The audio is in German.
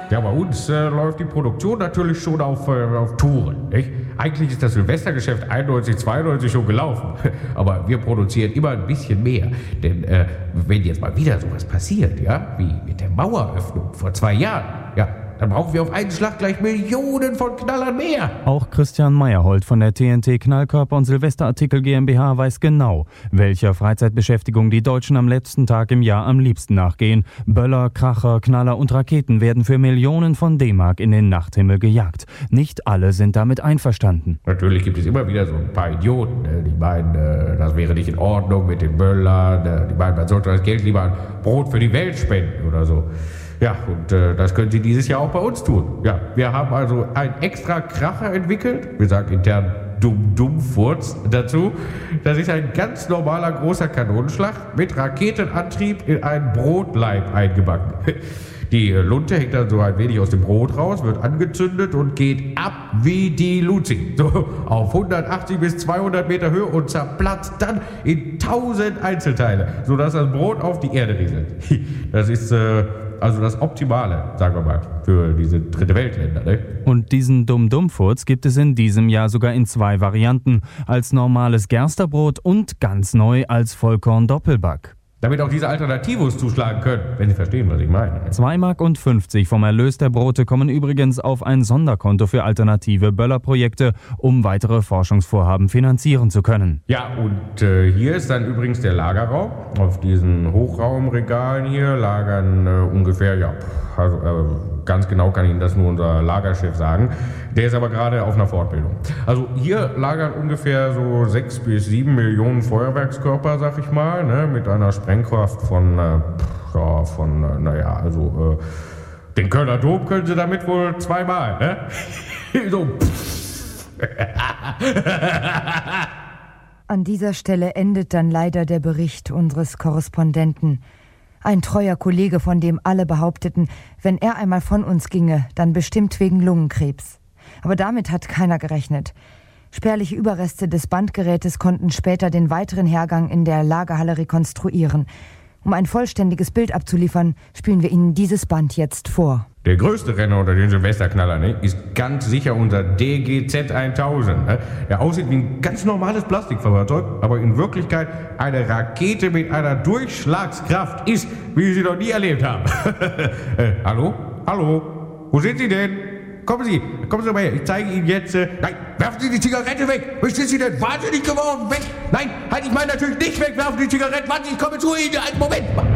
Ja, bei uns läuft die Produktion natürlich schon auf Touren. Nicht? Eigentlich ist das Silvestergeschäft 91, 92 schon gelaufen. Aber wir produzieren immer ein bisschen mehr. Denn wenn jetzt mal wieder sowas passiert, ja, wie mit der Maueröffnung vor 2 Jahren, ja, dann brauchen wir auf einen Schlag gleich Millionen von Knallern mehr. Auch Christian Meyerhold von der TNT Knallkörper und Silvesterartikel GmbH weiß genau, welcher Freizeitbeschäftigung die Deutschen am letzten Tag im Jahr am liebsten nachgehen. Böller, Kracher, Knaller und Raketen werden für Millionen von D-Mark in den Nachthimmel gejagt. Nicht alle sind damit einverstanden. Natürlich gibt es immer wieder so ein paar Idioten, die meinen, das wäre nicht in Ordnung mit den Böllern, die meinen, man sollte das Geld lieber an Brot für die Welt spenden oder so. Ja, und das können Sie dieses Jahr auch bei uns tun. Ja, wir haben also einen extra Kracher entwickelt. Wir sagen intern Dumm-Dumm-Furz dazu. Das ist ein ganz normaler großer Kanonenschlag mit Raketenantrieb in einen Brotleib eingebacken. Die Lunte hängt dann so ein wenig aus dem Brot raus, wird angezündet und geht ab wie die Luzi. So auf 180 bis 200 Meter Höhe und zerplatzt dann in 1000 Einzelteile, sodass das Brot auf die Erde rieselt. Das ist also das Optimale, sagen wir mal, für diese dritte Weltländer. Ne? Und diesen Dumm-Dumm-Furz gibt es in diesem Jahr sogar in 2 Varianten. Als normales Gersterbrot und ganz neu als Vollkorn-Doppelback. Damit auch diese Alternativos zuschlagen können, wenn Sie verstehen, was ich meine. 2,50 Mark vom Erlös der Brote kommen übrigens auf ein Sonderkonto für alternative Böllerprojekte, um weitere Forschungsvorhaben finanzieren zu können. Ja, und hier ist dann übrigens der Lagerraum. Auf diesen Hochraumregalen hier lagern ungefähr, ja, also ganz genau kann Ihnen das nur unser Lagerchef sagen. Der ist aber gerade auf einer Fortbildung. Also hier lagern ungefähr so 6 bis 7 Millionen Feuerwerkskörper, sag ich mal, ne, mit einer Sprengkraft von, den Kölner Dom können Sie damit wohl 2-mal, ne? So. An dieser Stelle endet dann leider der Bericht unseres Korrespondenten. Ein treuer Kollege, von dem alle behaupteten, wenn er einmal von uns ginge, dann bestimmt wegen Lungenkrebs. Aber damit hat keiner gerechnet. Spärliche Überreste des Bandgerätes konnten später den weiteren Hergang in der Lagerhalle rekonstruieren. Um ein vollständiges Bild abzuliefern, spielen wir Ihnen dieses Band jetzt vor. Der größte Renner unter den Silvesterknallern, ne, ist ganz sicher unser DGZ 1000. Ne, der aussieht wie ein ganz normales Plastikfahrzeug, aber in Wirklichkeit eine Rakete mit einer Durchschlagskraft ist, wie Sie noch nie erlebt haben. Hallo? Hallo? Wo sind Sie denn? Kommen Sie mal her. Ich zeige Ihnen jetzt... Nein, werfen Sie die Zigarette weg. Was sind Sie denn wahnsinnig geworden? Weg. Nein, halt, ich meine natürlich nicht weg. Werfen Sie die Zigarette. Warte, ich komme zu Ihnen. Einen Moment.